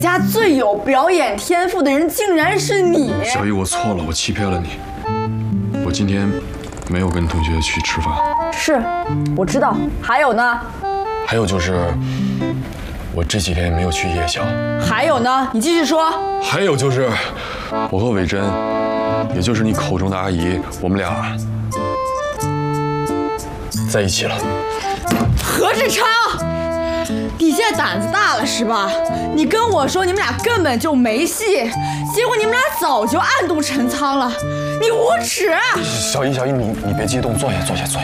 家最有表演天赋的人竟然是你！ 小姨，我错了，我欺骗了你。我今天没有跟同学去吃饭。 是，我知道。还有呢？ 还有就是，我这几天也没有去夜校。 还有呢？你继续说。 还有就是，我和伟珍，也就是你口中的阿姨，我们俩在一起了。 何志超，你现在胆子大了是吧？你跟我说你们俩根本就没戏，结果你们俩早就暗度陈仓了，你无耻！ 小姨，你别激动，坐下。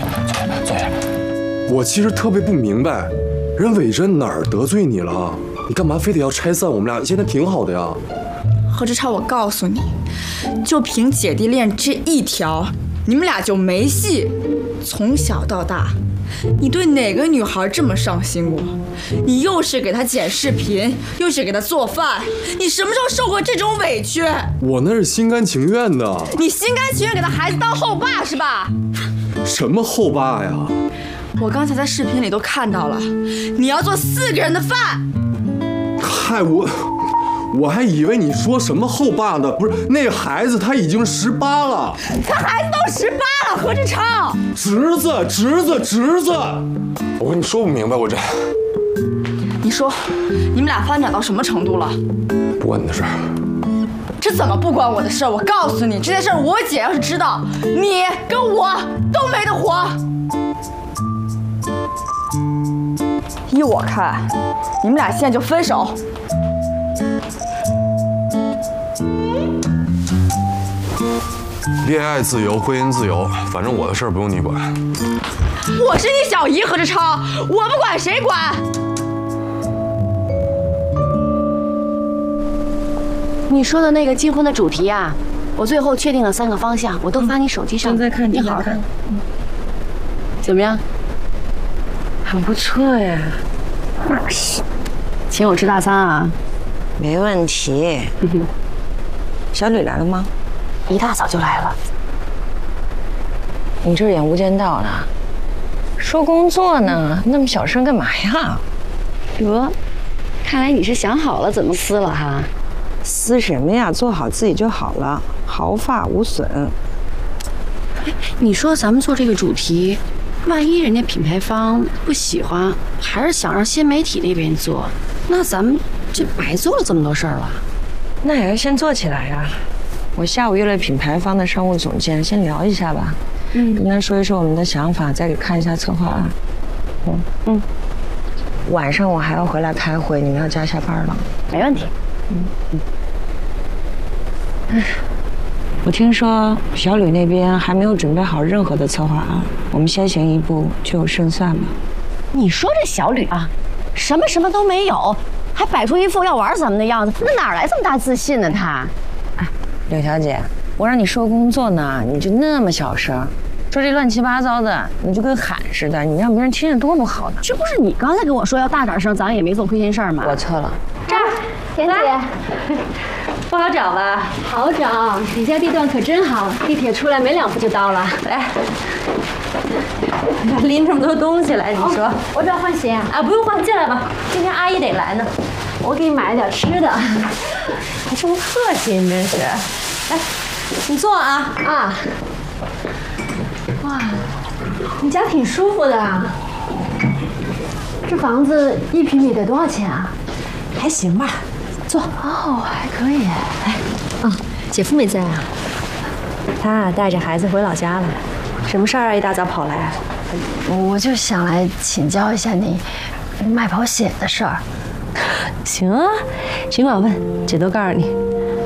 我其实特别不明白，人伟珍哪儿得罪你了？你干嘛非得要拆散我们俩？现在挺好的呀。 何志超，我告诉你，就凭姐弟恋这一条，你们俩就没戏。从小到大，你对哪个女孩这么上心过？你又是给她剪视频，又是给她做饭，你什么时候受过这种委屈？ 我那是心甘情愿的。 你心甘情愿给她孩子当后爸是吧？ 什么后爸呀？ 我刚才在视频里都看到了，你要做4个人的饭。 嗨，我还以为你说什么后爸呢？不是，那个孩子他已经18了。 他孩子都18了，何志超。 侄子。 我跟你说不明白，我这。 你说，你们俩发展到什么程度了？ 不关你的事儿。 这怎么不关我的事儿？我告诉你，这件事我姐要是知道，你跟我都没得活。依我看，你们俩现在就分手。 恋爱自由，婚姻自由，反正我的事儿不用你管。 我是你小姨何志超，我不管谁管？ 你说的那个金婚的主题呀，我最后确定了3个方向，我都发你手机上。 正在看， 你好好看。怎么样？ 很不错呀。 那是，请我吃大餐啊。 没问题。小吕来了吗？ 一大早就来了。 你这演《无间道》呢？说工作呢，那么小声干嘛呀？ 得，看来你是想好了怎么撕了哈。 撕什么呀？做好自己就好了，毫发无损。 你说咱们做这个主题，万一人家品牌方不喜欢，还是想让新媒体那边做，那咱们这白做了这么多事儿了。 那也要先做起来呀。我下午约了品牌方的商务总监，先聊一下吧。跟他说一说我们的想法，再给看一下策划案。晚上我还要回来开会，你们要加下班了。 没问题。 我听说小吕那边还没有准备好任何的策划案，我们先行一步，就有胜算吧。 你说这小吕啊，什么都没有，还摆出一副要玩咱们的样子，那哪来这么大自信呢？他， 柳小姐，我让你说工作呢，你就那么小声，说这乱七八糟的，你就跟喊似的，你让别人听见多不好呢。 这不是你刚才跟我说要大点声，咱也没做亏心事儿吗？ 我错了。 这儿，田姐， 不好找吧？ 好找，你家地段可真好，地铁出来没2步就到了。 来，拎这么多东西来，你说？ 我这换鞋啊，不用换，进来吧。今天阿姨得来呢， 我给你买了点吃的。 还这么客气，你真是。来，你坐啊。 哇，你家挺舒服的啊。这房子1平米得多少钱啊？ 还行吧。坐。 哦，还可以。 来，姐夫没在啊？他带着孩子回老家了。什么事儿啊？一大早跑来？ 我就想来请教一下你卖保险的事儿。 行啊，尽管问，姐都告诉你。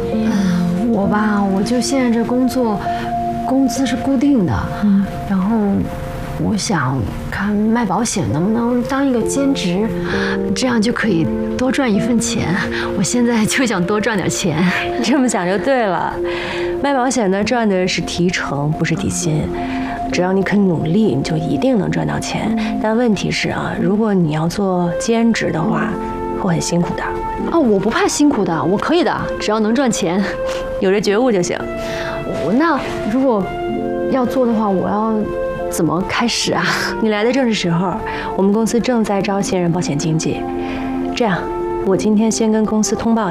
我就现在这工作，工资是固定的，然后我想看卖保险能不能当一个兼职，这样就可以多赚1份钱。我现在就想多赚点钱。 这么想就对了，卖保险呢赚的是提成，不是底薪。只要你肯努力，你就一定能赚到钱。但问题是啊，如果你要做兼职的话，会很辛苦的。 我不怕辛苦的，我可以的，只要能赚钱， 有这觉悟就行。 那如果要做的话，我要怎么开始啊？ 你来的正是时候，我们公司正在招新人保险经纪。这样， 我今天先跟公司通报